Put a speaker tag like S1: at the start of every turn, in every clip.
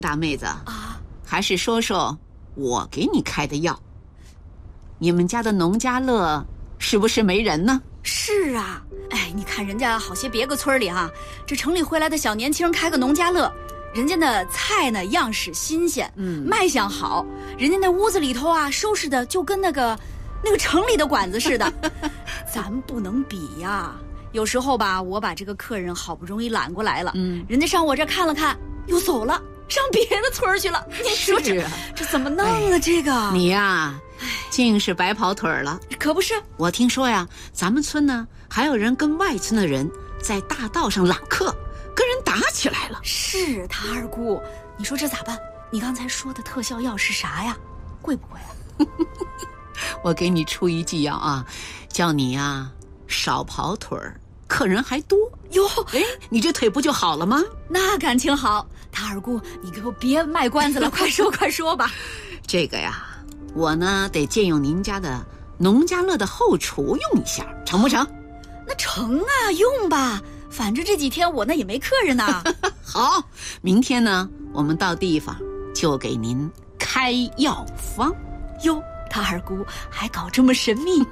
S1: 大妹子啊，还是说说我给你开的药。你们家的农家乐是不是没人呢？
S2: 是啊，哎，你看人家好些别个村里哈，这城里回来的小年轻开个农家乐，人家的菜呢样式新鲜，卖相好，人家那屋子里头啊收拾的就跟那个城里的馆子似的，咱不能比呀。有时候吧，我把这个客人好不容易揽过来了，人家上我这看了看又走了，上别的村去了。你说这怎么弄啊？这个
S1: 你呀，净是白跑腿了。
S2: 可不是，
S1: 我听说呀，咱们村呢还有人跟外村的人在大道上揽客，跟人打起来了。
S2: 是他二姑，你说这咋办？你刚才说的特效药是啥呀？贵不贵啊？
S1: 我给你出一剂药啊，叫你呀少跑腿儿，客人还多哟。哎，你这腿不就好了吗？
S2: 那感情好。他二姑，你给我别卖关子了，快说快说吧。
S1: 这个呀，我呢得借用您家的农家乐的后厨用一下，成不成？
S2: 那成啊，用吧，反正这几天我那也没客人呢。
S1: 好，明天呢我们到地方就给您开药方。
S2: 哟，他二姑还搞这么神秘。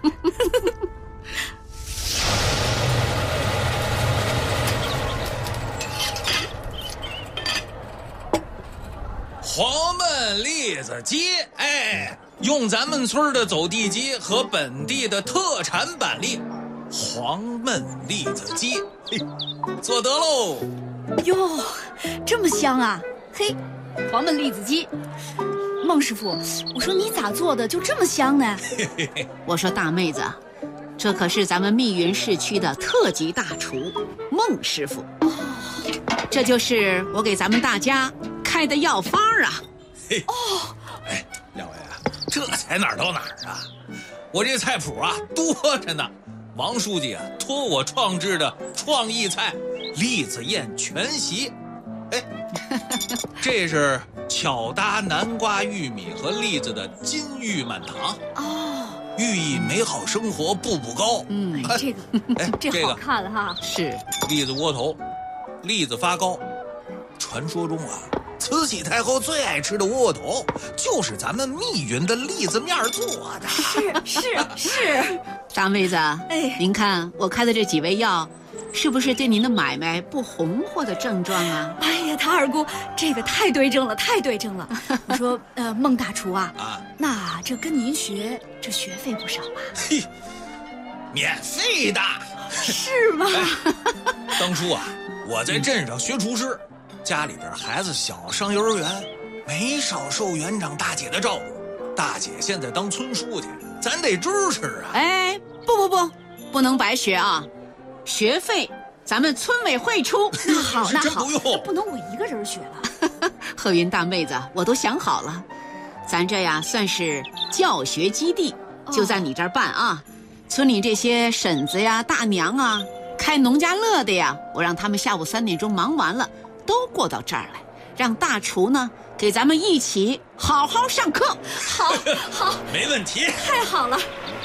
S3: 黄焖栗子鸡，哎，用咱们村的走地鸡和本地的特产板栗，黄焖栗子鸡，嘿，做得喽！
S2: 哟，这么香啊！嘿，黄焖栗子鸡，孟师傅，我说你咋做的就这么香呢？
S1: 我说大妹子，这可是咱们密云市区的特级大厨孟师傅。这就是我给咱们大家开的药方啊！
S3: 嘿，哦，哎，两位啊，这才哪儿到哪儿啊？我这菜谱啊多着呢。王书记啊托我创制的创意菜栗子宴全席，哎，这是巧搭南瓜、玉米和栗子的金玉满堂哦，寓意美好生活步步高。
S2: 这个，哎，这好看了哈。
S1: 是
S3: 栗子窝头，栗子发糕。传说中啊，慈禧太后最爱吃的窝头就是咱们密云的栗子面做的。
S2: 是，
S1: 大妹子，哎，您看我开的这几味药，是不是对您的买卖不红火的症状啊？
S2: 哎呀，他二姑，这个太对症了，太对症了。我说，孟大厨啊，那这跟您学，这学费不少吧？
S3: 嘿，免费的。
S2: 是吗？
S3: 当初啊，我在镇上学厨师，家里边孩子小，上幼儿园，没少受园长大姐的照顾。大姐现在当村书记，咱得支持啊！
S1: 哎，不能白学啊！学费咱们村委会出。
S2: 那好，
S3: 不用，
S2: 不能我一个人学了。
S1: 贺云大妹子，我都想好了，咱这呀算是教学基地，就在你这儿办啊。村里这些婶子呀、大娘啊，开农家乐的呀，我让他们下午3点钟忙完了，都过到这儿来，让大厨呢给咱们一起好好上课。
S2: 好，
S3: 没问题，
S2: 太好了。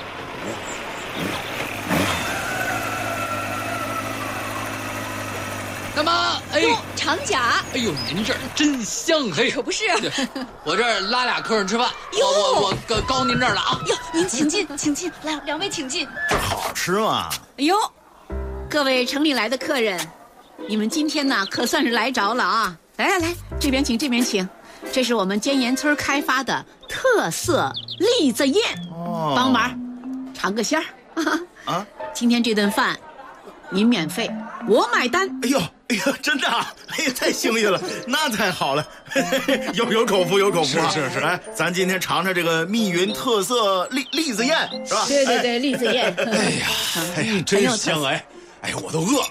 S4: 大妈，哎，
S2: 长甲，
S4: 哎呦，您这儿真香，嘿，
S2: 可不是。
S4: 我这儿拉俩客人吃饭，我高您这儿了啊。
S2: 哟，您请进，来，两位请进。
S5: 这好吃吗？
S1: 哎呦，各位城里来的客人，你们今天呢可算是来着了啊！来，这边请。这是我们尖岩村开发的特色栗子宴，帮忙尝个鲜儿啊！今天这顿饭您免费，我买单。
S5: 哎呦，真的啊！哎呀，太幸运了，那太好了，有口福啊！是，哎，咱今天尝尝这个密云特色栗子宴，是吧？
S1: 对，栗子宴。
S3: 哎呀，真香哎！哎呀，我都饿了。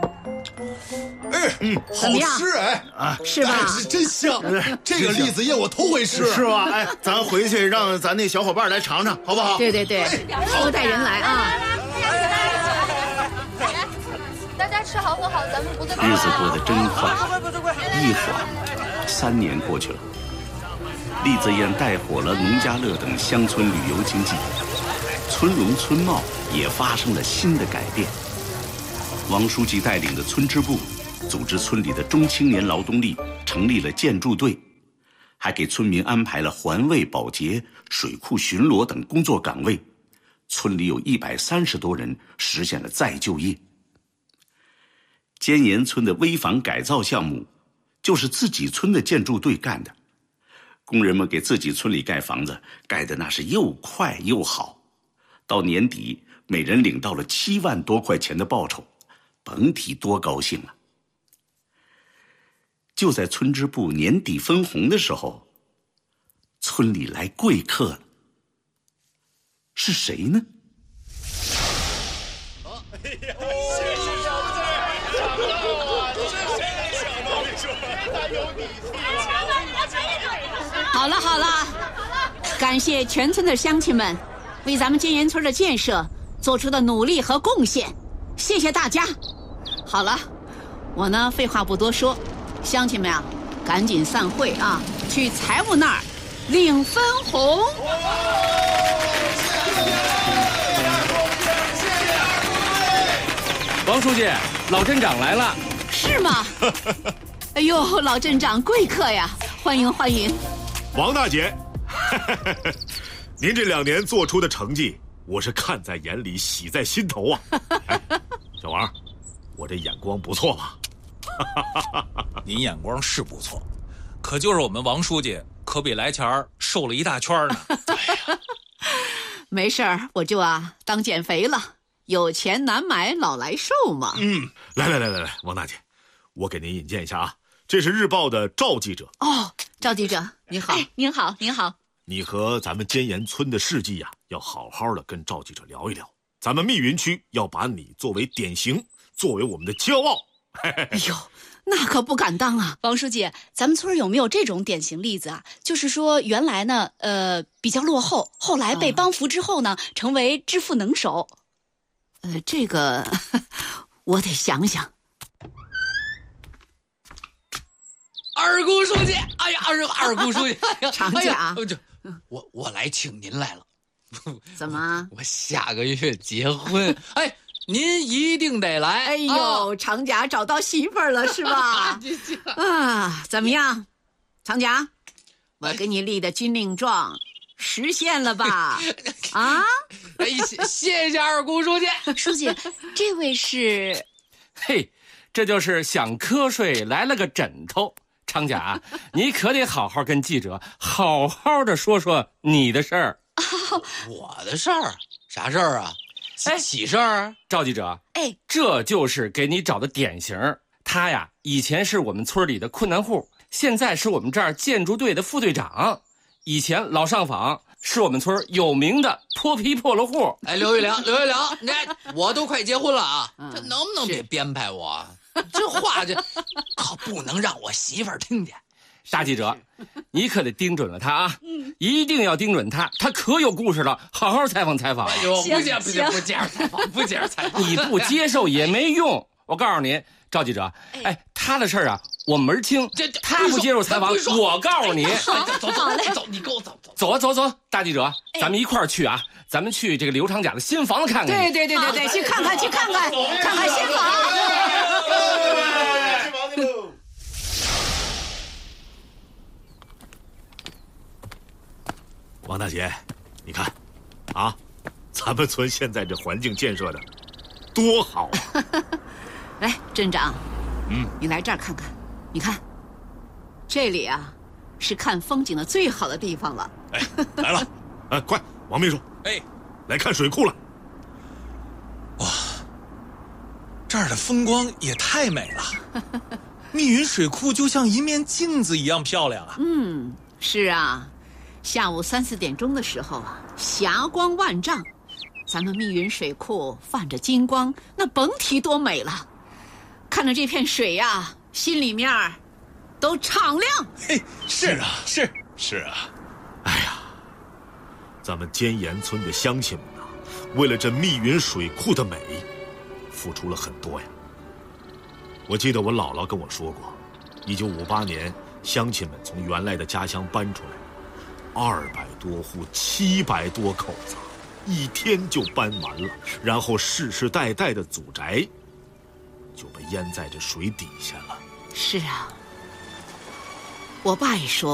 S6: 好吃哎
S5: 啊，
S1: 是吧？
S6: 真香！这个栗子叶我头回吃，
S5: 是吧？哎，咱回去让咱那小伙伴来尝尝，好不好？
S1: 对，多带人来啊！
S7: 大家吃好喝好，咱们不对。
S8: 日子过得真快，一晃3年过去了。栗子宴带火了农家乐等乡村旅游经济，村容村貌也发生了新的改变。王书记带领的村支部组织村里的中青年劳动力成立了建筑队， 还给村民安排了环卫保洁、水库巡逻等工作岗位，村里有130多人实现了再就业。尖岩村的危房改造项目就是自己村的建筑队干的，工人们给自己村里盖房子，盖的那是又快又好，到年底每人领到了7万多块钱的报酬，甭提多高兴了。就在村支部年底分红的时候，村里来贵客了，是谁呢？
S1: 好了好了，感谢全村的乡亲们为咱们尖岩村的建设做出的努力和贡献，谢谢大家。好了，我呢废话不多说，乡亲们啊，赶紧散会啊，去财务那儿领分红。
S9: 王书记，老镇长来了。
S1: 是吗？哎呦，老镇长贵客呀，欢迎欢迎。
S10: 王大姐，您这2年做出的成绩，我是看在眼里，喜在心头啊！小王，我这眼光不错吧？
S3: 您眼光是不错，可就是我们王书记可比来前瘦了一大圈呢。
S1: 没事儿，我就当减肥了。有钱难买老来瘦嘛。
S10: 来，王大姐，我给您引荐一下啊，这是日报的赵记者。
S1: 哦，赵记者您好。
S2: 您好，您好。
S10: 你和咱们尖岩村的事迹要好好的跟赵记者聊一聊。咱们密云区要把你作为典型，作为我们的骄傲。
S1: 哎呦，那可不敢当啊。
S2: 王书记，咱们村有没有这种典型例子啊？就是说原来呢，比较落后，后来被帮扶之后呢，成为知富能手。
S1: 这个我得想想。
S4: 二姑书记，哎呀，二姑书记，
S1: 常家，
S4: 我来请您来了。
S1: 怎么？
S4: 我下个月结婚，哎，您一定得来。
S1: 哎呦，常家找到媳妇儿了是吧？啊，怎么样，常家？我给你立的军令状实现了吧？啊？
S4: 哎，谢谢二姑书记。
S2: 书记，这位是？
S9: 嘿，这就是想瞌睡来了个枕头。常家，你可得好好跟记者好好的说说你的事儿。
S4: 我的事儿？啥事儿啊？喜事儿？
S9: 赵记者，
S2: 哎，
S9: 这就是给你找的典型。他呀，以前是我们村里的困难户，现在是我们这儿建筑队的副队长。以前老上访，是我们村有名的脱皮破了户。
S4: 哎，刘玉良，你看我都快结婚了啊，这能不能别编排我？这话可不能让我媳妇儿听见。
S9: 大记者，你可得盯准了他啊！一定要盯准他，他可有故事了，好好采访采访。
S4: 哎呦，不接着采访，不接着采访。
S9: 你不接受也没用。我告诉你，赵记者，哎，他的事儿我门儿清。他不接受采访，我告诉你。
S4: 走，你跟我走。
S9: 走，大记者，咱们一块儿去啊！咱们去这个刘长甲的新房子看看。
S1: 对，去看看新房。
S10: 王大姐，你看，咱们村现在这环境建设的多好啊！
S1: 来，镇长，你来这儿看看，你看，这里是看风景的最好的地方了。
S10: 哎，来了，快，王秘书，来看水库了。
S3: 哇，这儿的风光也太美了，密云水库就像一面镜子一样漂亮啊。
S1: 是啊。下午3、4点钟的时候霞光万丈，咱们密云水库泛着金光，那甭提多美了。看着这片水心里面都敞亮。
S3: 嘿，是啊。
S10: 哎呀，咱们尖岩村的乡亲们为了这密云水库的美，付出了很多呀。我记得我姥姥跟我说过，1958年乡亲们从原来的家乡搬出来。200多户，700多口子，一天就搬完了，然后世世代代的祖宅就被淹在这水底下了。
S1: 是啊，我爸也说